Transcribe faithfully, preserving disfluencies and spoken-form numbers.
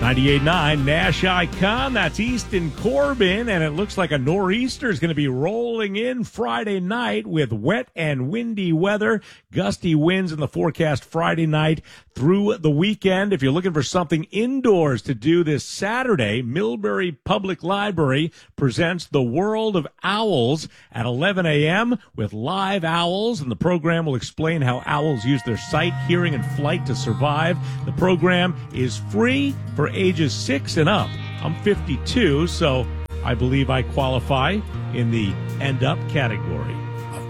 ninety-eight point nine Nash Icon, that's Easton Corbin, and it looks like a nor'easter is going to be rolling in Friday night with wet and windy weather, gusty winds in the forecast Friday night through the weekend. If you're looking for something indoors to do this Saturday, Millbury Public Library presents The World of Owls at eleven a.m. with live owls, and the program will explain how owls use their sight, hearing, and flight to survive. The program is free for ages six and up. I'm fifty-two, so I believe I qualify in the end up category.